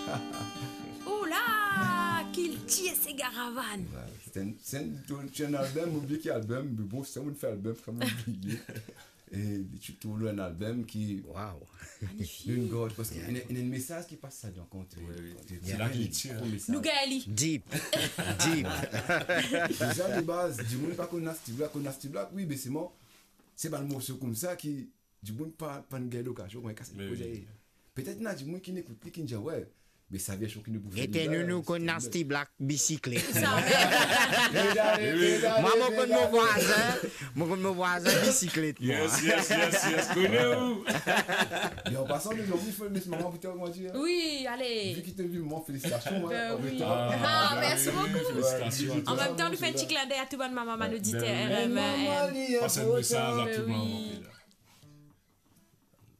Oh là, qu'il tire ces caravanes. C'est un album, oublié qu'il y a un album, mais bon, c'est un fait album, c'est un oublié. Et tu trouves un album qui. Waouh! Une gorge, parce qu'il y a un message qui passe ça de rencontrer. C'est la vérité. Nous Gaëli. Deep. Deep. Déjà, de base, du monde pas qu'on a Nasty Black, oui, mais c'est moi. C'est pas le morceau comme ça qui. Du monde pas une gueule d'occasion, on va casser le projet. Peut-être qu'il y a du monde qui n'écoute plus, qui dit ouais. Mais ça vient choquer nous pour faire. Et nous qu'on Nasty Black bicyclette. Ça Moi, mon voisin bicyclette. Yes. Connais-vous? Et en passant, nous avons fait ce moment, putain, comment dire. Oui, allez. Vu qu'il te vu, moi, félicitations. Oui. Merci beaucoup. En même temps, nous faisons un petit clin d'œil à tout le monde, maman, nous dit Passe un message à tout le monde.